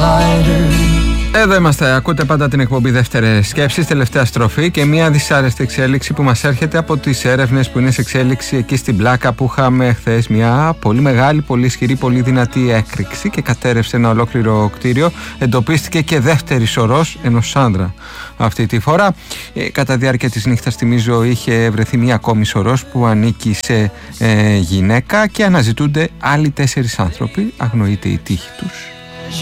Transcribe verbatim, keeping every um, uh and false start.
Εδώ είμαστε, ακούτε πάντα την εκπομπή Δεύτερες Σκέψεις, τελευταία στροφή, και μια δυσάρεστη εξέλιξη που μας έρχεται από τις έρευνες που είναι σε εξέλιξη εκεί στην Πλάκα, που είχαμε χθες μια πολύ μεγάλη, πολύ ισχυρή, πολύ δυνατή έκρηξη και κατέρευσε ένα ολόκληρο κτίριο. Εντοπίστηκε και δεύτερη σωρός ενός άνδρα αυτή τη φορά. Ε, κατά διάρκεια της νύχτας, θυμίζω, είχε βρεθεί μια ακόμη σωρός που ανήκει σε ε, γυναίκα και αναζητούνται άλλοι τέσσερις άνθρωποι. Αγνοείται η τύχη τους.